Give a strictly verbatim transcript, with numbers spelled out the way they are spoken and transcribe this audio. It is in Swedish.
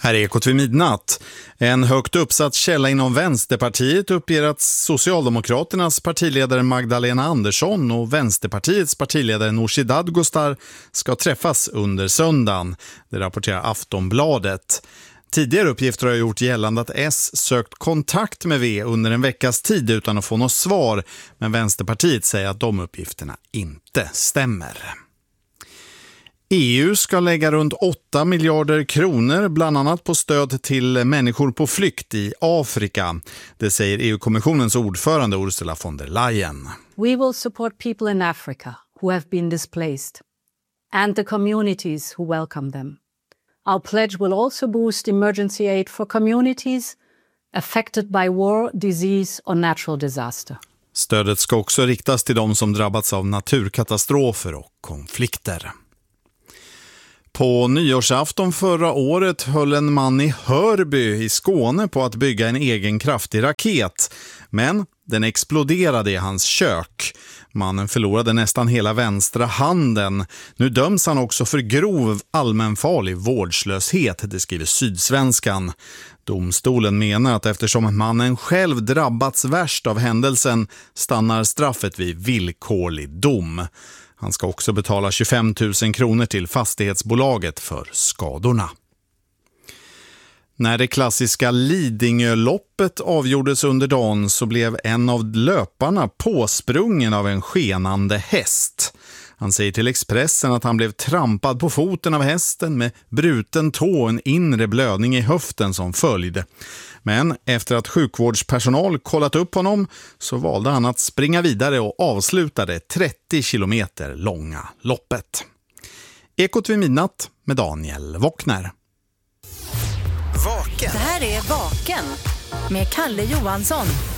Här är Ekot vid midnatt. En högt uppsatt källa inom Vänsterpartiet uppger att Socialdemokraternas partiledare Magdalena Andersson och Vänsterpartiets partiledare Nooshi Dadgostar ska träffas under söndagen. Det rapporterar Aftonbladet. Tidigare uppgifter har gjort gällande att S sökt kontakt med V under en veckas tid utan att få något svar, men Vänsterpartiet säger att de uppgifterna inte stämmer. E U ska lägga runt åtta miljarder kronor bland annat på stöd till människor på flykt i Afrika. Det säger E U-kommissionens ordförande Ursula von der Leyen. We will support people in Africa who have been displaced and the communities who welcome them. Our pledge will also boost emergency aid for communities affected by war, disease or natural disaster. Stödet ska också riktas till de som drabbats av naturkatastrofer och konflikter. På nyårsafton förra året höll en man i Hörby i Skåne på att bygga en egen kraftig raket. Men den exploderade i hans kök. Mannen förlorade nästan hela vänstra handen. Nu döms han också för grov allmänfarlig vårdslöshet, det skriver Sydsvenskan. Domstolen menar att eftersom mannen själv drabbats värst av händelsen stannar straffet vid villkorlig dom. Han ska också betala tjugofem tusen kronor till fastighetsbolaget för skadorna. När det klassiska Lidingöloppet avgjordes under dagen så blev en av löparna påsprungen av en skenande häst. Han säger till Expressen att han blev trampad på foten av hästen med bruten tå och en inre blödning i höften som följd. Men efter att sjukvårdspersonal kollat upp honom så valde han att springa vidare och avslutade trettio kilometer långa loppet. Ekot vid midnatt med Daniel Wockner. Vaken. Det här är Vaken med Kalle Johansson.